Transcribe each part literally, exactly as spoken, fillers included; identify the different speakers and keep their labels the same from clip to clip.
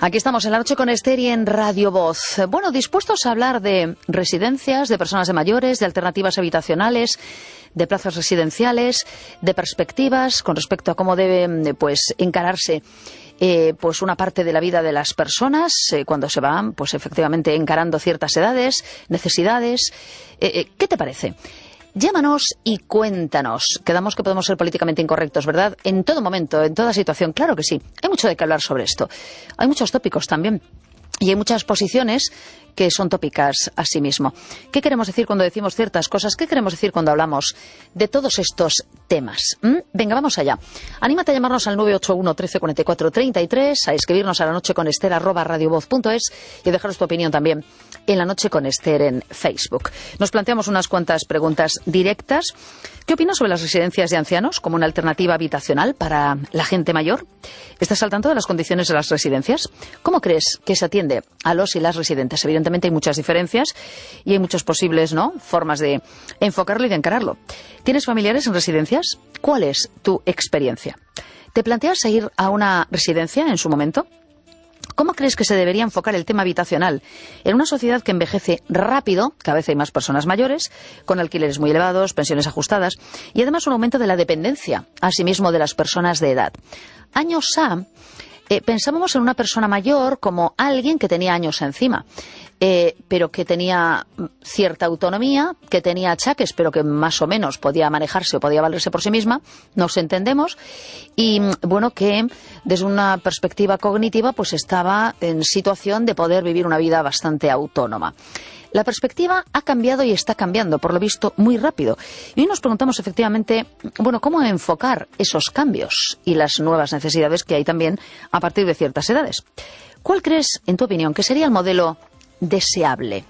Speaker 1: Aquí estamos en la noche con Esther y en Radio Voz. Bueno, dispuestos a hablar de residencias, de personas de mayores, de alternativas habitacionales, de plazas residenciales, de perspectivas con respecto a cómo debe pues encararse eh, pues una parte de la vida de las personas eh, cuando se van pues efectivamente encarando ciertas edades, necesidades. Eh, eh, ¿Qué te parece? Llámanos y cuéntanos. Quedamos que podemos ser políticamente incorrectos, ¿verdad? En todo momento, en toda situación. Claro que sí. Hay mucho de qué hablar sobre esto. Hay muchos tópicos también. Y hay muchas posiciones que son tópicas a sí mismo. ¿Qué queremos decir cuando decimos ciertas cosas? ¿Qué queremos decir cuando hablamos de todos estos temas? ¿Mm? Venga, vamos allá. Anímate a llamarnos al nueve ocho uno, trece cuarenta y cuatro, treinta y tres, a escribirnos a la noche con Esther arroba radiovoz punto es y dejaros tu opinión también en La Noche con Esther en Facebook. Nos planteamos unas cuantas preguntas directas. ¿Qué opinas sobre las residencias de ancianos como una alternativa habitacional para la gente mayor? ¿Estás al tanto de las condiciones de las residencias? ¿Cómo crees que se atiende a los y las residentes? Evidentemente hay muchas diferencias y hay muchas posibles, ¿no?, formas de enfocarlo y de encararlo. ¿Tienes familiares en residencias? ¿Cuál es tu experiencia? ¿Te planteas ir a una residencia en su momento? ¿Cómo crees que se debería enfocar el tema habitacional en una sociedad que envejece rápido, cada vez hay más personas mayores, con alquileres muy elevados, pensiones ajustadas y además un aumento de la dependencia, asimismo de las personas de edad? Años A, eh, pensábamos en una persona mayor como alguien que tenía años encima, eh, pero que tenía cierta autonomía, que tenía achaques, pero que más o menos podía manejarse o podía valerse por sí misma, nos entendemos, y bueno, que desde una perspectiva cognitiva pues estaba en situación de poder vivir una vida bastante autónoma. La perspectiva ha cambiado y está cambiando, por lo visto, muy rápido. Y hoy nos preguntamos efectivamente, bueno, cómo enfocar esos cambios y las nuevas necesidades que hay también a partir de ciertas edades. ¿Cuál crees, en tu opinión, que sería el modelo deseable?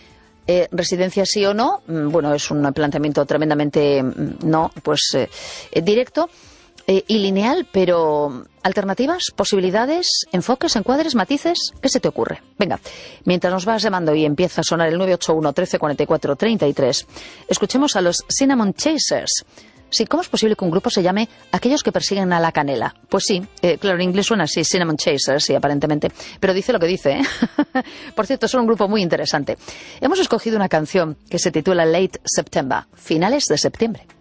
Speaker 1: Eh, ¿Residencia sí o no? Bueno, es un planteamiento tremendamente no, pues eh, directo eh, y lineal, pero alternativas, posibilidades, enfoques, encuadres, matices, ¿qué se te ocurre? Venga, mientras nos vas llamando y empieza a sonar el nueve ocho uno, trece cuarenta y cuatro, treinta y tres, escuchemos a los Cinnamon Chasers. Sí, ¿cómo es posible que un grupo se llame Aquellos que persiguen a la canela? Pues sí, eh, claro, en inglés suena así, Cinnamon Chasers, sí, aparentemente, pero dice lo que dice, ¿eh? Por cierto, son un grupo muy interesante. Hemos escogido una canción que se titula Late September, finales de septiembre.